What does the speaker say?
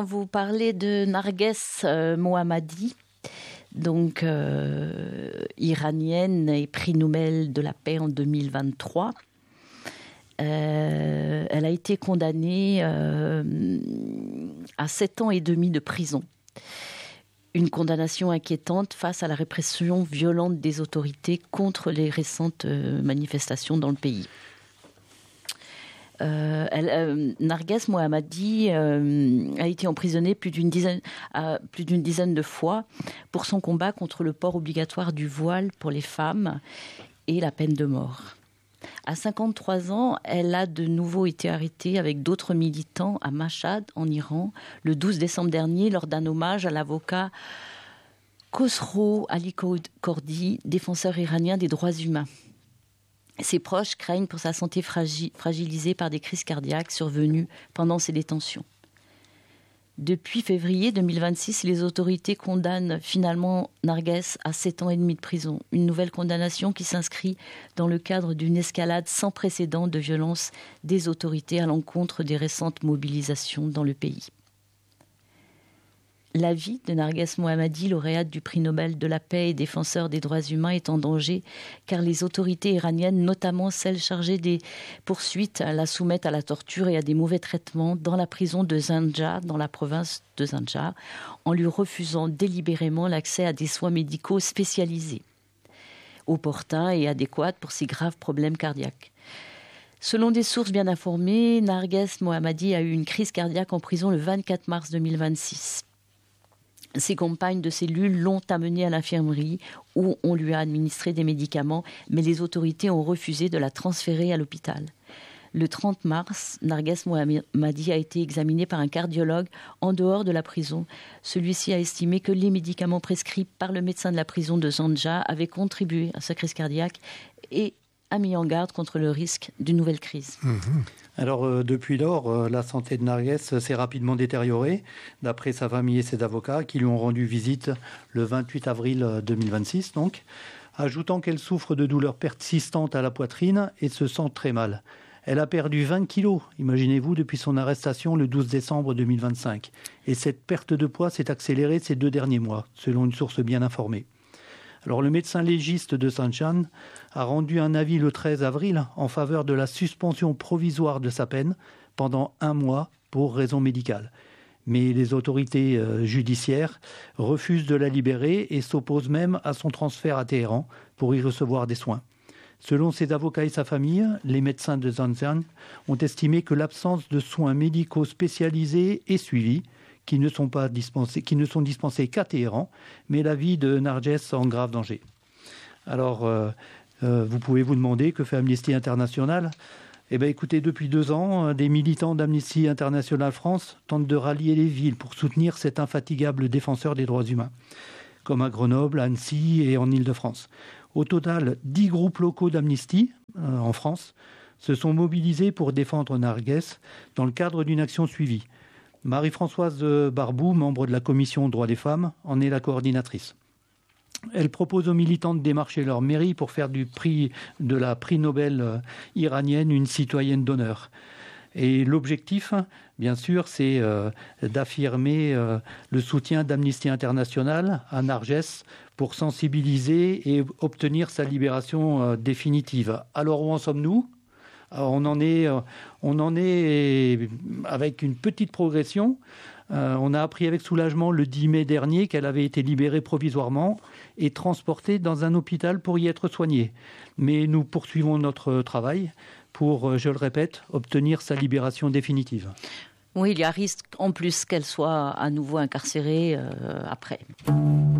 Vous parlez de Narges Mohammadi, donc iranienne et prix Nobel de la paix en 2023. Elle a été condamnée à 7 ans et demi de prison. Une condamnation inquiétante face à la répression violente des autorités contre les récentes manifestations dans le pays. Narges Mohammadi a été emprisonnée plus d'une dizaine de fois pour son combat contre le port obligatoire du voile pour les femmes et la peine de mort. À 53 ans, elle a de nouveau été arrêtée avec d'autres militants à Mashhad, en Iran, le 12 décembre dernier, lors d'un hommage à l'avocat Khosrow Ali Khordi, défenseur iranien des droits humains. Ses proches craignent pour sa santé fragilisée par des crises cardiaques survenues pendant ses détentions. Depuis février 2026, les autorités condamnent finalement Narges à 7 ans et demi de prison. Une nouvelle condamnation qui s'inscrit dans le cadre d'une escalade sans précédent de violence des autorités à l'encontre des récentes mobilisations dans le pays. La vie de Narges Mohammadi, lauréate du prix Nobel de la paix et défenseur des droits humains, est en danger car les autorités iraniennes, notamment celles chargées des poursuites, la soumettent à la torture et à des mauvais traitements dans la prison de Zanja, dans la province de Zanja, en lui refusant délibérément l'accès à des soins médicaux spécialisés, opportuns et adéquats pour ses graves problèmes cardiaques. Selon des sources bien informées, Narges Mohammadi a eu une crise cardiaque en prison le 24 mars 2026. Ses compagnes de cellule l'ont amenée à l'infirmerie où on lui a administré des médicaments, mais les autorités ont refusé de la transférer à l'hôpital. Le 30 mars, Narges Mohammadi a été examinée par un cardiologue en dehors de la prison. Celui-ci a estimé que les médicaments prescrits par le médecin de la prison de Zanja avaient contribué à sa crise cardiaque et a mis en garde contre le risque d'une nouvelle crise. Alors, depuis lors, la santé de Narges s'est rapidement détériorée, d'après sa famille et ses avocats, qui lui ont rendu visite le 28 avril 2026, donc, ajoutant qu'elle souffre de douleurs persistantes à la poitrine et se sent très mal. Elle a perdu 20 kilos, imaginez-vous, depuis son arrestation le 12 décembre 2025. Et cette perte de poids s'est accélérée ces 2 derniers mois, selon une source bien informée. Alors, le médecin légiste de Sanchan a rendu un avis le 13 avril en faveur de la suspension provisoire de sa peine pendant 1 mois pour raison médicale. Mais les autorités judiciaires refusent de la libérer et s'opposent même à son transfert à Téhéran pour y recevoir des soins. Selon ses avocats et sa famille, les médecins de Sanchan ont estimé que l'absence de soins médicaux spécialisés et suivis qui ne sont dispensés qu'à Téhéran, mais la vie de Narges en grave danger. Alors, vous pouvez vous demander que fait Amnesty International. Eh bien, écoutez, depuis 2 ans, des militants d'Amnesty International France tentent de rallier les villes pour soutenir cet infatigable défenseur des droits humains, comme à Grenoble, à Annecy et en Île-de-France. Au total, 10 groupes locaux d'Amnesty en France se sont mobilisés pour défendre Narges dans le cadre d'une action suivie. Marie-Françoise Barbou, membre de la commission droits des femmes, en est la coordinatrice. Elle propose aux militants de démarcher leur mairie pour faire de la prix Nobel iranienne une citoyenne d'honneur. Et l'objectif, bien sûr, c'est d'affirmer le soutien d'Amnesty International à Narges pour sensibiliser et obtenir sa libération définitive. Alors, où en sommes-nous ? On en est avec une petite progression. On a appris avec soulagement le 10 mai dernier qu'elle avait été libérée provisoirement et transportée dans un hôpital pour y être soignée. Mais nous poursuivons notre travail pour, je le répète, obtenir sa libération définitive. Oui, il y a risque en plus qu'elle soit à nouveau incarcérée après.